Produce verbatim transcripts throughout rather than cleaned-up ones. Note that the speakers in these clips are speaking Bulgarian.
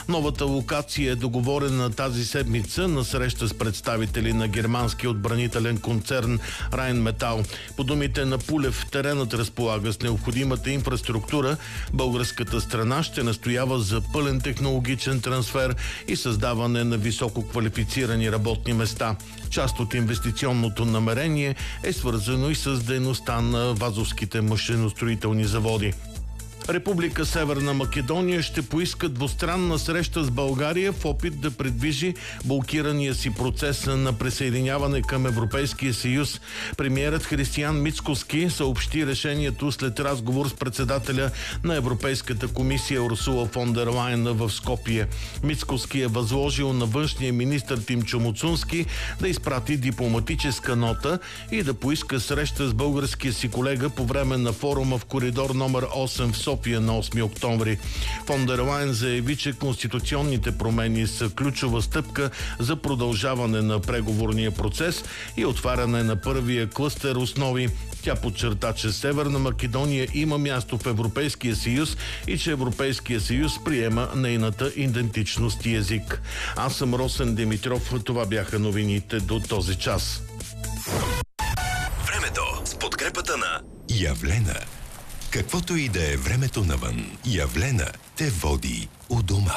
Новата локация е договорена тази седмица на среща с представители на германския отбранителен концерн Райнметал. По думите на Пулев, теренът разполага с необходимата инфраструктура. Българската страна ще настоява за пълен технологичен трансфер и създаване на високо квалифицирани работни места. Част от инвестиционното намерение е свързано и с дейността на вазовските машиностроителни заводи. Република Северна Македония ще поиска двустранна среща с България в опит да придвижи блокирания си процес на присъединяване към Европейския съюз. Премиерът Християн Мицкоски съобщи решението след разговор с председателя на Европейската комисия Урсула фон дер Лайен в Скопие. Мицкоски е възложил на външния министър Тимчо Муцунски да изпрати дипломатическа нота и да поиска среща с българския си колега по време на форума в коридор номер осем в София на осми октомври. Фон дер Лайен заяви, че конституционните промени са ключова стъпка за продължаване на преговорния процес и отваряне на първия клъстер основи. Тя подчерта, че Северна Македония има място в Европейския съюз и че Европейския съюз приема нейната идентичност и език. Аз съм Росен Димитров. Това бяха новините до този час. Времето с подкрепата на Явлена. Каквото и да е времето навън, Явлена те води у дома.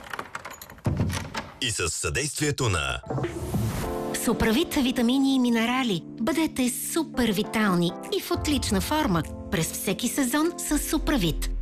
И със съдействието на Суправит витамини и минерали. Бъдете супер витални и в отлична форма през всеки сезон с Суправит.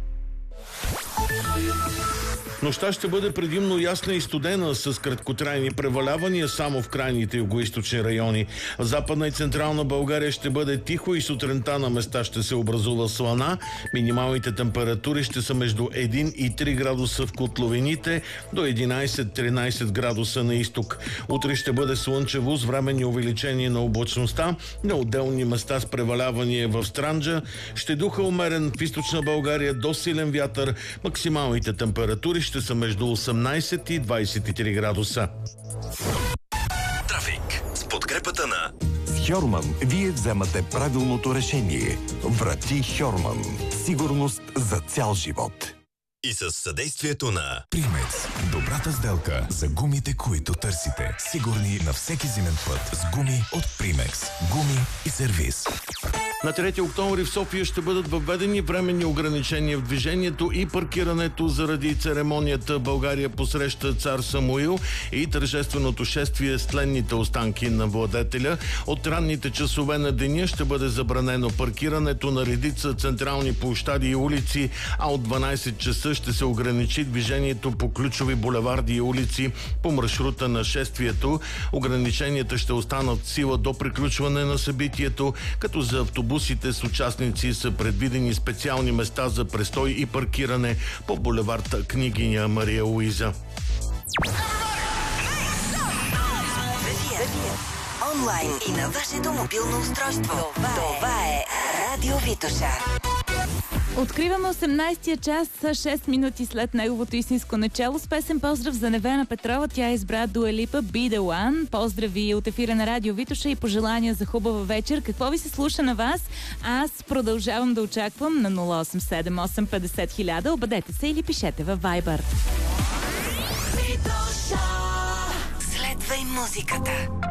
Нощта ще бъде предимно ясна и студена с краткотрайни превалявания само в крайните югоизточни райони. В Западна и Централна България ще бъде тихо и сутринта на места ще се образува слана. Минималните температури ще са между един и три градуса в котловините, до единайсет-тринайсет градуса на изток. Утре ще бъде слънчево с временни увеличение на облачността. На отделни места с превалявания в Странджа ще духа умерен в източна България до силен вятър. Максималните температури ще са между осемнайсет и двайсет и три градуса. Трафик с подкрепата на Хьорман вие вземате правилното решение. Врати Хьорман. Сигурност за цял живот. И със съдействието на Примекс. Добрата сделка за гумите, които търсите. Сигурни на всеки зимен път с гуми от Примекс. Гуми и сервиз. На трети октомври в София ще бъдат въведени временни ограничения в движението и паркирането заради церемонията България посреща цар Самуил и тържественото шествие с тленните останки на владетеля. От ранните часове на деня ще бъде забранено паркирането на редица централни площади и улици, а от дванайсет часа ще се ограничи движението по ключови булеварди и улици по маршрута на шествието. Ограниченията ще останат в сила до приключване на събитието, като за автобусите с участници са предвидени специални места за престой и паркиране по булевард Княгиня Мария Луиза. Онлайн и на вашето мобилно устройство. Това е Радио Витоша. Откриваме осемнайсетия час, шест минути след неговото истинско начало. С песен поздрав за Невена Петрова. Тя избра Дуа Липа, Be The One. Поздрави от ефира на Радио Витоша и пожелания за хубава вечер. Какво ви се слуша на вас? Аз продължавам да очаквам на нула осем седем осем петдесет хиляда. Обадете се или пишете във Viber. Следвай музиката.